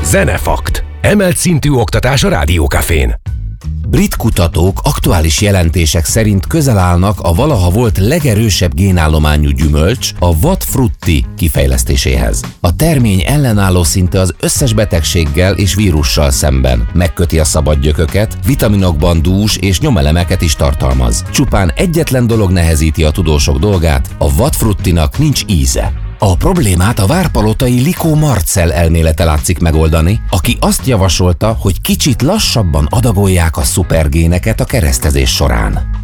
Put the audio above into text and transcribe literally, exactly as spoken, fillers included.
Zenefakt. Emelt szintű oktatás a Rádiókafén. Brit kutatók aktuális jelentések szerint közel állnak a valaha volt legerősebb génállományú gyümölcs, a Wat Frutti kifejlesztéséhez. A termény ellenálló szinte az összes betegséggel és vírussal szemben. Megköti a szabad gyököket, vitaminokban dús és nyomelemeket is tartalmaz. Csupán egyetlen dolog nehezíti a tudósok dolgát, a Wat Fruttinak nincs íze. A problémát a várpalotai Likó Marcell elmélete látszik megoldani, aki azt javasolta, hogy kicsit lassabban adagolják a szupergéneket a keresztezés során.